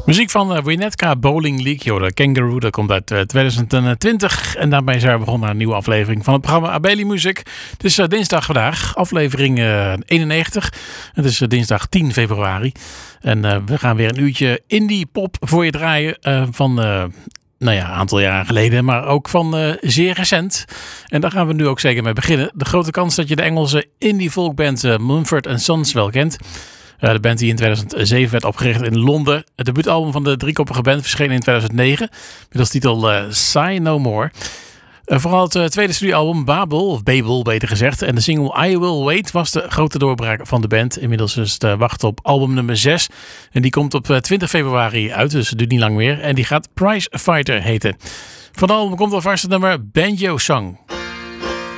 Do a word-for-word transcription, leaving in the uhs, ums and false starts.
Muziek van uh, Winnetka Bowling League, joh, de Kangaroo, dat komt uit uh, twintig twintig. En daarmee zijn we begonnen aan een nieuwe aflevering van het programma Abeli Music. Het is uh, dinsdag vandaag, aflevering uh, eenennegentig. Het is uh, dinsdag tien februari. En uh, we gaan weer een uurtje indie pop voor je draaien uh, van... Uh, Nou ja, een aantal jaren geleden, maar ook van uh, zeer recent. En daar gaan we nu ook zeker mee beginnen. De grote kans dat je de Engelse indie folkband uh, Mumford and Sons wel kent. Uh, de band die in tweeduizend zeven werd opgericht in Londen. Het debuutalbum van de driekoppige band verscheen in tweeduizend negen. Met als titel uh, Sigh No More. Uh, vooral het uh, tweede studioalbum Babel, of Babel beter gezegd. En de single I Will Wait was de grote doorbraak van de band. Inmiddels is het uh, wachten op album nummer zes. En die komt op uh, twintig februari uit, dus het duurt niet lang meer. En die gaat Prize Fighter heten. Van het album komt alvast het nummer Banjo Song.